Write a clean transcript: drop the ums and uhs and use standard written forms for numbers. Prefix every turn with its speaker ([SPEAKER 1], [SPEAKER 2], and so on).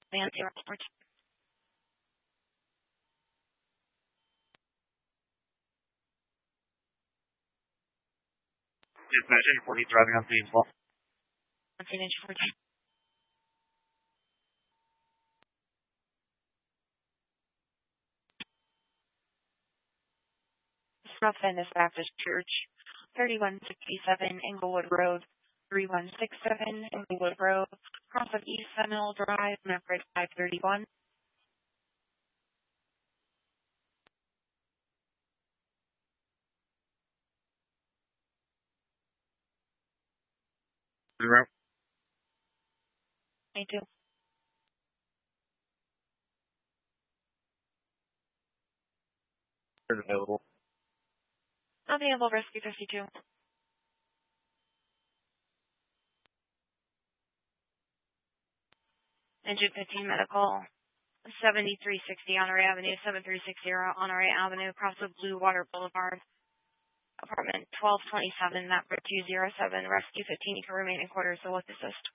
[SPEAKER 1] Van 042.
[SPEAKER 2] Dispatch 840 driving on scene.
[SPEAKER 1] 14. South Venice Baptist Church, 3167 Englewood Road, 3167 Englewood Road, cross of East Seminole Drive, Maverick 531.
[SPEAKER 2] Zero.
[SPEAKER 1] Me too.
[SPEAKER 2] Is available.
[SPEAKER 1] Available Rescue 52. Engine 15 Medical, 7360 Honore Avenue, 7360 Honore Avenue, across of Blue Water Boulevard, apartment 1227, Maverick 207, Rescue 15. You can remain in quarters, so let's assist.